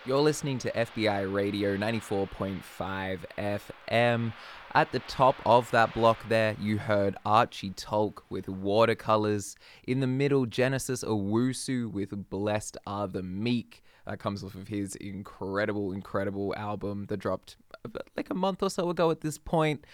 You're listening to FBI Radio 94.5 FM. At the top of that block there, you heard Archie Tulk with Watercolors. In the middle, Genesis Owusu with Blessed Are the Meek. That comes off of his incredible album that dropped like a month or so ago at this point.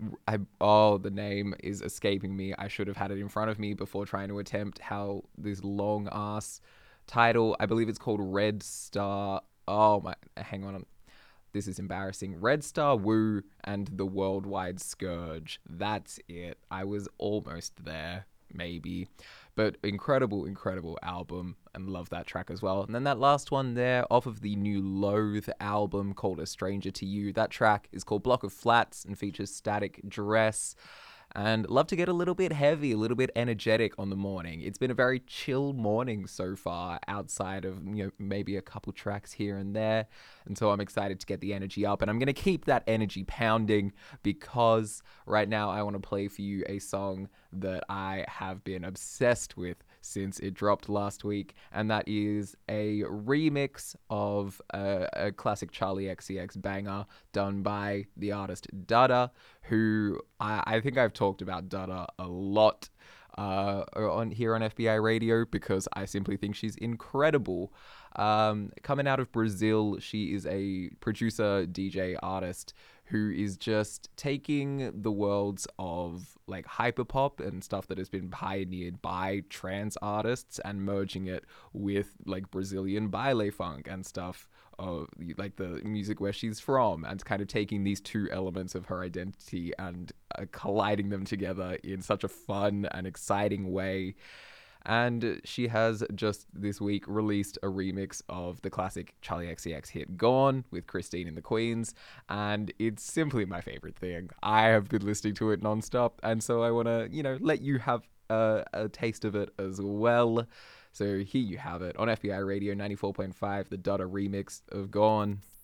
The name is escaping me. I should have had it in front of me before trying to attempt how this long ass title. I believe it's called Red Star. Oh my, hang on. This is embarrassing. Red Star Wu and the Worldwide Scourge. That's it. I was almost there, maybe. But incredible album, and love that track as well. And then that last one there, off of the new Loathe album called A Stranger to You. That track is called Block of Flats and features Static Dress. And love to get a little bit heavy, a little bit energetic on the morning. It's been a very chill morning so far, outside of maybe a couple tracks here and there. And so I'm excited to get the energy up, and I'm going to keep that energy pounding because right now I want to play for you a song that I have been obsessed with since it dropped last week, and that is a remix of a classic Charlie XCX banger done by the artist Dada, who I think I've talked about Dada a lot on FBI Radio because I simply think she's incredible. Coming out of Brazil, she is a producer, DJ, artist who is just taking the worlds of like hyperpop and stuff that has been pioneered by trance artists and merging it with like Brazilian baile funk and stuff of like the music where she's from, and kind of taking these two elements of her identity and colliding them together in such a fun and exciting way. And she has just this week released a remix of the classic Charlie XCX hit Gone with Christine and the Queens, and it's simply my favorite thing. I have been listening to it nonstop, and so I want to, let you have a taste of it as well. So here you have it on FBI Radio 94.5, the Dada remix of Gone.